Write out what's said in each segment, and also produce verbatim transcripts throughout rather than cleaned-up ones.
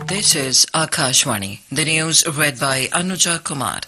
This is Akashvani. The news read by Anuja Kumar.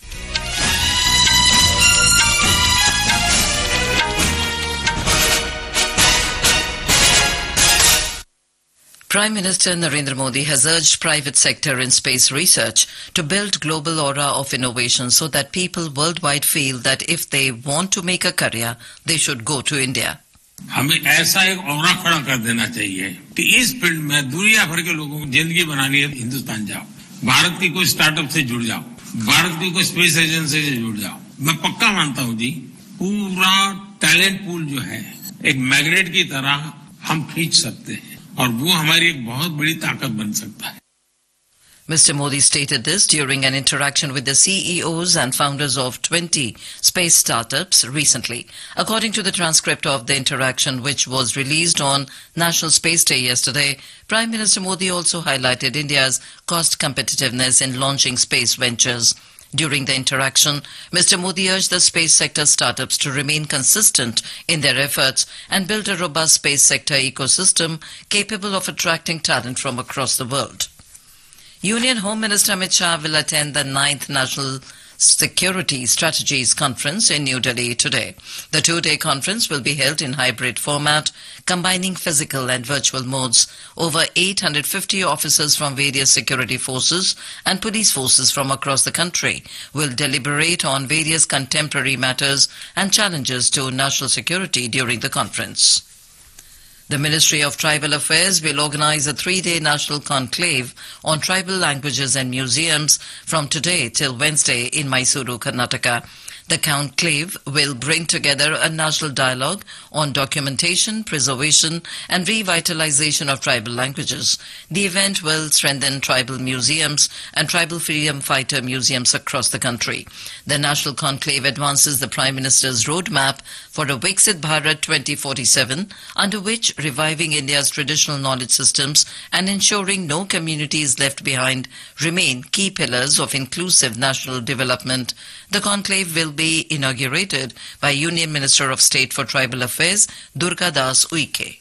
Prime Minister Narendra Modi has urged private sector in space research to build global aura of innovation so that people worldwide feel that if they want to make a career, they should go to India. हमें ऐसा एक औरा खड़ा कर देना चाहिए कि इस field में दुनिया भर के लोगों को जिंदगी बनानी है, हिंदुस्तान जाओ, भारत की कोई स्टार्टअप से जुड़ जाओ, भारत की कोई स्पेस एजेंसी से जुड़ जाओ। मैं पक्का मानता हूं जी, पूरा टैलेंट पूल जो है एक मैग्नेट की तरह हम खींच सकते हैं और वो हमारी एक बहुत बड़ी ताकत बन सकता है। Mister Modi stated this during an interaction with the C E Os and founders of twenty space startups recently. According to the transcript of the interaction, which was released on National Space Day yesterday, Prime Minister Modi also highlighted India's cost competitiveness in launching space ventures. During the interaction, Mister Modi urged the space sector startups to remain consistent in their efforts and build a robust space sector ecosystem capable of attracting talent from across the world. Union Home Minister Amit Shah will attend the ninth National Security Strategies Conference in New Delhi today. The two-day conference will be held in hybrid format, combining physical and virtual modes. Over eight hundred fifty officers from various security forces and police forces from across the country will deliberate on various contemporary matters and challenges to national security during the conference. The Ministry of Tribal Affairs will organize a three-day national conclave on tribal languages and museums from today till Wednesday in Mysuru, Karnataka. The conclave will bring together a national dialogue on documentation, preservation and revitalization of tribal languages. The event will strengthen tribal museums and tribal freedom fighter museums across the country. The national conclave advances the Prime Minister's roadmap for a Viksit Bharat twenty forty-seven, under which reviving India's traditional knowledge systems and ensuring no community is left behind remain key pillars of inclusive national development. The conclave will be inaugurated by Union Minister of State for Tribal Affairs, Durga Das Uike.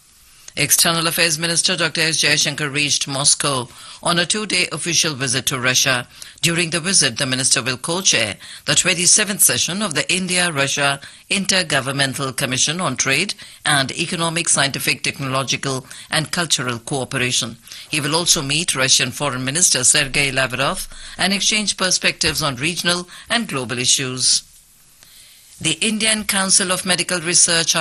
External Affairs Minister Doctor S. Jaishankar reached Moscow on a two-day official visit to Russia. During the visit, the minister will co-chair the twenty-seventh session of the India-Russia Intergovernmental Commission on Trade and Economic, Scientific, Technological and Cultural Cooperation. He will also meet Russian Foreign Minister Sergei Lavrov and exchange perspectives on regional and global issues. The Indian Council of Medical Research